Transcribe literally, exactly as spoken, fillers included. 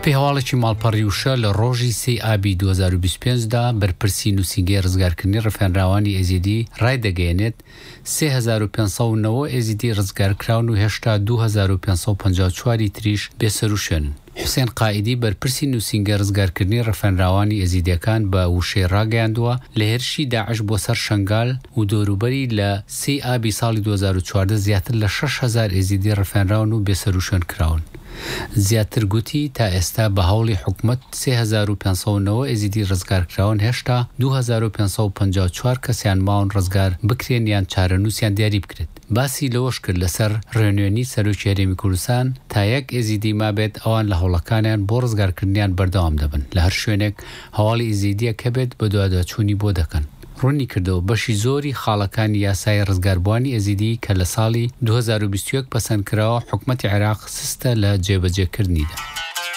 بەپێی هەواڵێکی ماڵپەڕی وشە لە ڕۆژی سێ ئابی دوو هەزار و بیست و پێنج دا بەرپرسی نووسینگەی ڕزگارکردنی ڕفێنراوانی ئێزیدی ڕای دەگەیەنێت سێ هەزار و پێنج سەد و نۆ ئێزیدی ڕزگارکراون و هێشتا دوو هەزار و پێنج سەد و پەنجا و چوار تریش بێسەر و شوێنن. حوسێن قائیدی بەرپرسی نووسینگە ڕزگارکردنی ڕفێنراوانی ئێزیدیەکان بە وشەی ڕاگەیاندووە لە هێرشی داعش بۆ سەر شەنگال و دۆروبەری لە سێ ئابی ساڵی دوو هەزار و چواردە زیاتر لە شەش هەزار ئێزیدی ڕفێنراون و بێسەر و شوێن کراون. زیاتر گوتی تا ئێستا بە هەوڵی حکومەت سێ هەزار و پێنج سەد و نۆ ئێزیدی ڕزگارکراون هێشتا دوو هەزار و پێنج سەد و پەنجا و چوار کەسیان ماون ڕزگار بکرێن یان چارەنووسیان دیاری بکرێت. باسی لەوەش کرد لەسەر ڕێنوێنی سەرۆکی هەرێمی کوردستان تا یەک ئێزیدی مابێت ئەوان لە هەوڵەکانیان بۆ ڕزگارکردنیان بەردەوام دەبن لە هەر شوێنێک هەواڵی ئێزیدیە کە بێت بە دواداچوونی بۆ دەکەن. ڕوونی کردەوە بەشی زۆری خاڵەکانی یاسای ڕزگاربووانی ئێزیدی کە لە ساڵی دوو هەزار و بیست و یەک پەسەندکراوە حکومەتی عێراق سستە لە جێبەجێکردنیدا.